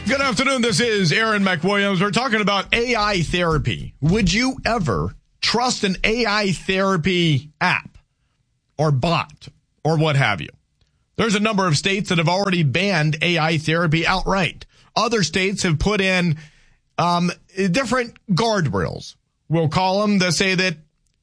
Good afternoon. This is Aaron McWilliams. We're talking about AI therapy. Would you ever trust an AI therapy app or bot or what have you? There's a number of states that have already banned AI therapy outright. Other states have put in different guardrails. We'll call them that say that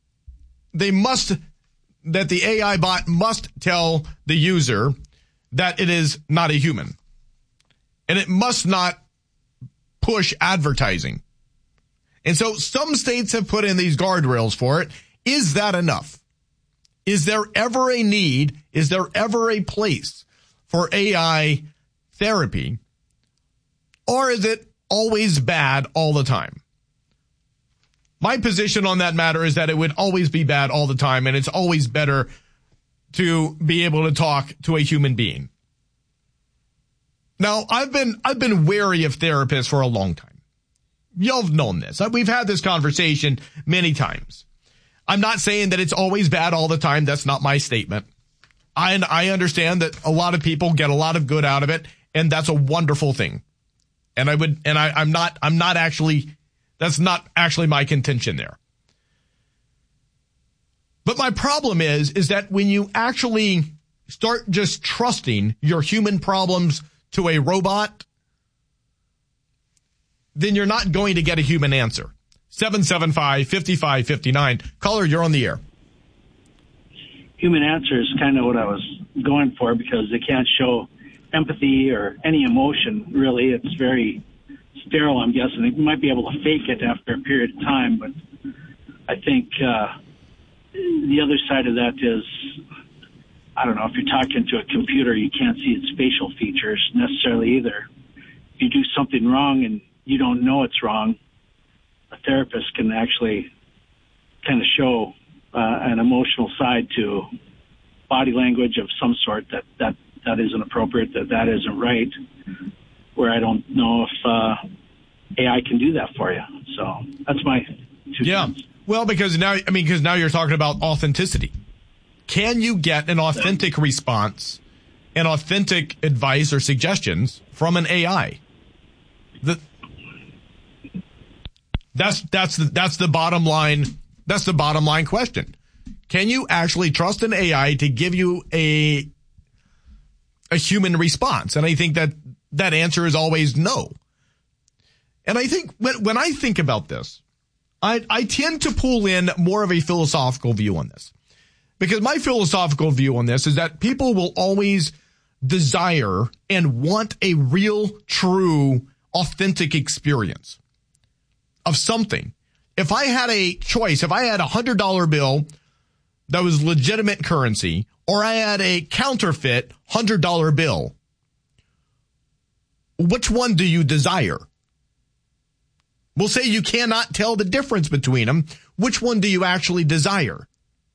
that the AI bot must tell the user that it is not a human. And it must not push advertising. And so some states have put in these guardrails for it. Is that enough? Is there ever a need? Is there ever a place for AI therapy? Or is it always bad all the time? My position on that matter is that it would always be bad all the time, and it's always better to be able to talk to a human being. Now, I've been wary of therapists for a long time. Y'all have known this. We've had this conversation many times. I'm not saying that it's always bad all the time. That's not my statement. I understand that a lot of people get a lot of good out of it, and that's a wonderful thing. And that's not actually my contention there. But my problem is that when you actually start just trusting your human problems to a robot, then you're not going to get a human answer. 775-5559. Caller, you're on the air. Human answer is kind of what I was going for, because they can't show empathy or any emotion, really. It's very sterile, I'm guessing. They might be able to fake it after a period of time, but I think the other side of that is, I don't know, if you're talking to a computer, you can't see its facial features necessarily either. If you do something wrong and you don't know it's wrong, a therapist can actually kind of show an emotional side to body language of some sort that isn't appropriate, that isn't right, where I don't know if AI can do that for you. So that's my 2 cents. Well, because now you're talking about authenticity. Can you get an authentic response and authentic advice or suggestions from an AI? That's the bottom line. That's the bottom line question. Can you actually trust an AI to give you a human response? And I think that answer is always no. And I think when I think about this, I tend to pull in more of a philosophical view on this. Because my philosophical view on this is that people will always desire and want a real, true, authentic experience of something. If I had a choice, if I had a $100 bill that was legitimate currency, or I had a counterfeit $100 bill, which one do you desire? We'll say you cannot tell the difference between them. Which one do you actually desire?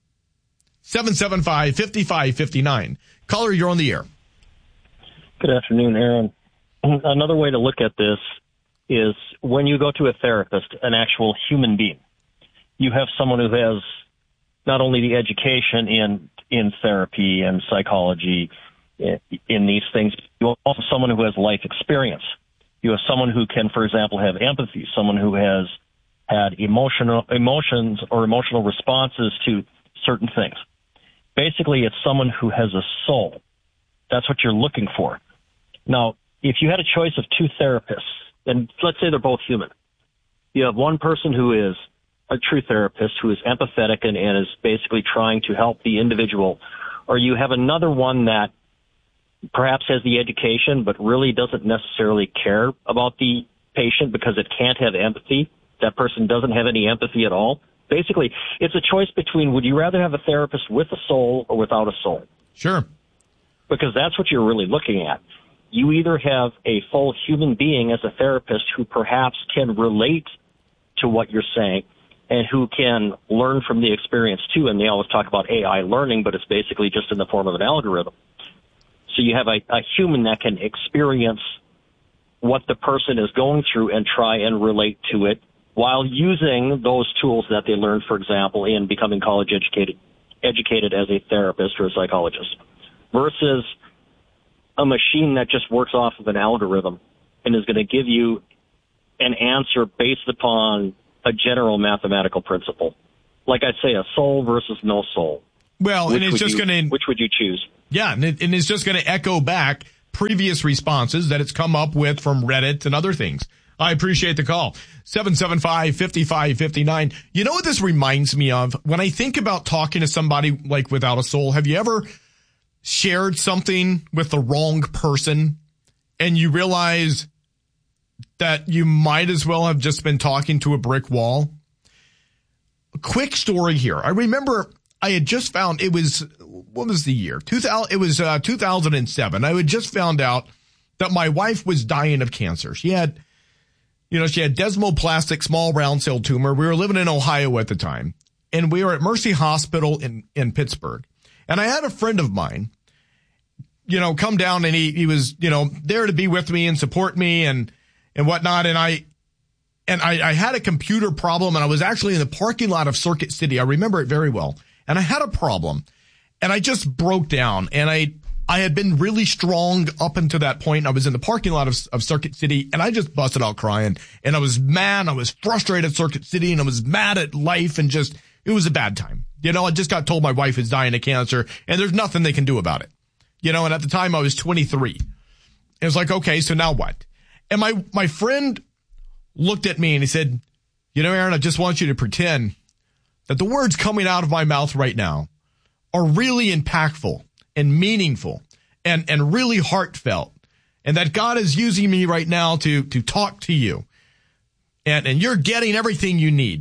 775-5559. Caller, you're on the air. Good afternoon, Aaron. Another way to look at this is when you go to a therapist, an actual human being, you have someone who has not only the education in therapy and psychology in these things, you also have someone who has life experience. You have someone who can, for example, have empathy, someone who has had emotions or emotional responses to certain things. Basically, it's someone who has a soul. That's what you're looking for. Now, if you had a choice of 2 therapists, and let's say they're both human, you have one person who is a true therapist, who is empathetic and is basically trying to help the individual, or you have another one that perhaps has the education but really doesn't necessarily care about the patient because it can't have empathy. That person doesn't have any empathy at all. Basically, it's a choice between, would you rather have a therapist with a soul or without a soul? Sure. Because that's what you're really looking at. You either have a full human being as a therapist who perhaps can relate to what you're saying and who can learn from the experience too. And they always talk about AI learning, but it's basically just in the form of an algorithm. So you have a human that can experience what the person is going through and try and relate to it while using those tools that they learned, for example, in becoming college educated as a therapist or a psychologist, versus a machine that just works off of an algorithm and is going to give you an answer based upon a general mathematical principle. Like I say, a soul versus no soul. Well, and it's just going to... Which would you choose? Yeah, and it's just going to echo back previous responses that it's come up with from Reddit and other things. I appreciate the call. 775-5559. You know what this reminds me of? When I think about talking to somebody like without a soul, have you ever shared something with the wrong person and you realize that you might as well have just been talking to a brick wall? A quick story here. I remember I had just found what was the year? 2007. I had just found out that my wife was dying of cancer. She had desmoplastic small round cell tumor. We were living in Ohio at the time, and we were at Mercy Hospital in Pittsburgh. And I had a friend of mine, come down, and he was, there to be with me and support me and whatnot. And I had a computer problem, and I was actually in the parking lot of Circuit City. I remember it very well. And I had a problem, and I just broke down, and I had been really strong up until that point. I was in the parking lot of Circuit City, and I just busted out crying. And I was mad. I was frustrated at Circuit City, and I was mad at life, and it was a bad time. I just got told my wife is dying of cancer, and there's nothing they can do about it. And at the time I was 23. It was like, okay, so now what? And my friend looked at me and he said, Aaron, I just want you to pretend that the words coming out of my mouth right now are really impactful and meaningful and really heartfelt, and that God is using me right now to talk to you, and you're getting everything you need.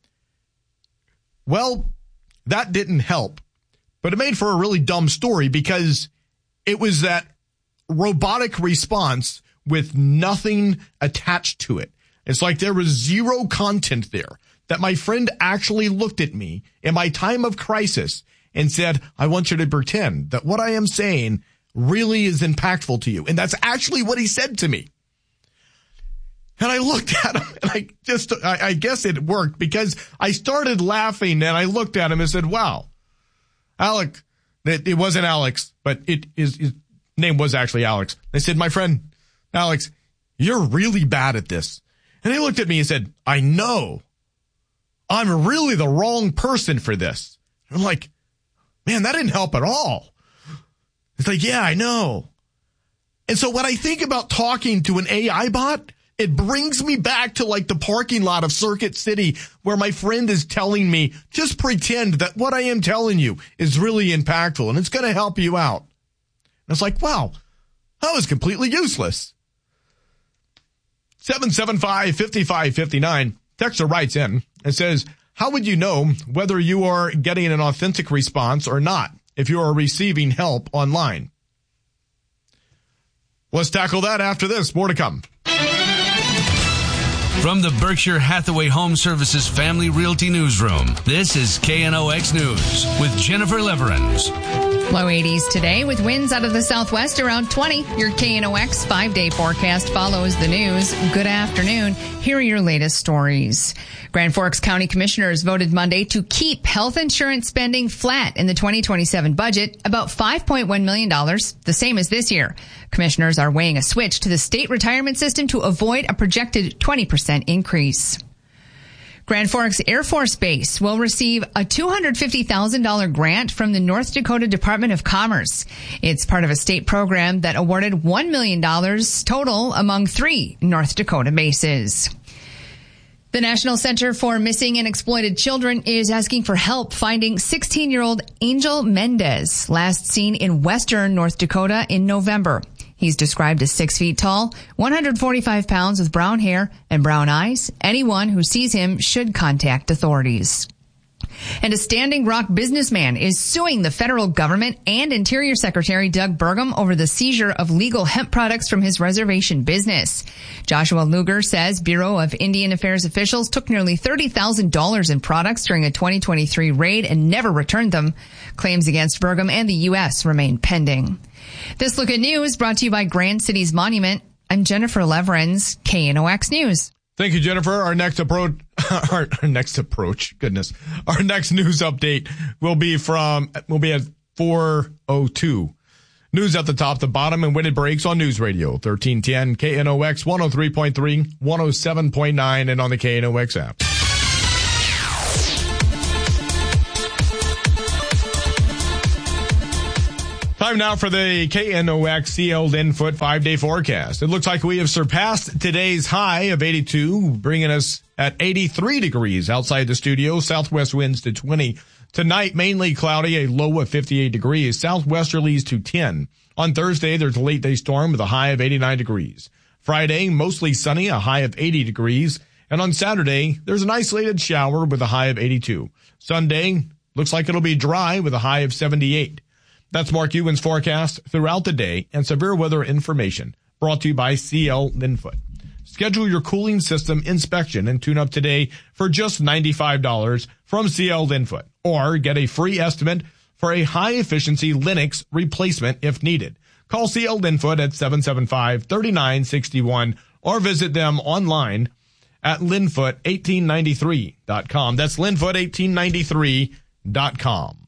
Well, that didn't help, but it made for a really dumb story because it was that robotic response with nothing attached to it. It's like there was zero content there, that my friend actually looked at me in my time of crisis and said, I want you to pretend that what I am saying really is impactful to you. And that's actually what he said to me. And I looked at him, and I guess it worked, because I started laughing, and I looked at him and said, wow, Alec, it wasn't Alex, but his name was actually Alex. I said, my friend, Alex, you're really bad at this. And he looked at me and said, I know. I'm really the wrong person for this. And I'm like, man, that didn't help at all. It's like, yeah, I know. And so when I think about talking to an AI bot, it brings me back to like the parking lot of Circuit City where my friend is telling me, just pretend that what I am telling you is really impactful and it's going to help you out. And it's like, wow, that was completely useless. 775-5559. Texter writes in and says, how would you know whether you are getting an authentic response or not if you are receiving help online? Let's tackle that after this. More to come. From the Berkshire Hathaway Home Services Family Realty Newsroom, this is KNOX News with Jennifer Leverins. Low 80s today with winds out of the southwest around 20. Your KNOX 5-day forecast follows the news. Good afternoon. Here are your latest stories. Grand Forks County Commissioners voted Monday to keep health insurance spending flat in the 2027 budget, about $5.1 million, the same as this year. Commissioners are weighing a switch to the state retirement system to avoid a projected 20% increase. Grand Forks Air Force Base will receive a $250,000 grant from the North Dakota Department of Commerce. It's part of a state program that awarded $1 million total among 3 North Dakota bases. The National Center for Missing and Exploited Children is asking for help finding 16-year-old Angel Mendez, last seen in western North Dakota in November. He's described as 6 feet tall, 145 pounds with brown hair and brown eyes. Anyone who sees him should contact authorities. And a Standing Rock businessman is suing the federal government and Interior Secretary Doug Burgum over the seizure of legal hemp products from his reservation business. Joshua Luger says Bureau of Indian Affairs officials took nearly $30,000 in products during a 2023 raid and never returned them. Claims against Burgum and the U.S. remain pending. This Look at News brought to you by Grand Cities Monument. I'm Jennifer Leverins, KNOX News. Thank you, Jennifer. Our next news update will be at 4:02. News at the top, the bottom, and when it breaks on News Radio 1310 KNOX 103.3, 107.9, and on the KNOX app. Time now for the KNOX CL Linfoot 5-day forecast. It looks like we have surpassed today's high of 82, bringing us at 83 degrees outside the studio. Southwest winds to 20. Tonight, mainly cloudy, a low of 58 degrees. Southwesterlies to 10. On Thursday, there's a late day storm with a high of 89 degrees. Friday, mostly sunny, a high of 80 degrees. And on Saturday, there's an isolated shower with a high of 82. Sunday, looks like it'll be dry with a high of 78. That's Mark Ewan's forecast throughout the day and severe weather information brought to you by CL Linfoot. Schedule your cooling system inspection and tune up today for just $95 from CL Linfoot, or get a free estimate for a high-efficiency Linux replacement if needed. Call CL Linfoot at 775-3961 or visit them online at linfoot1893.com. That's linfoot1893.com.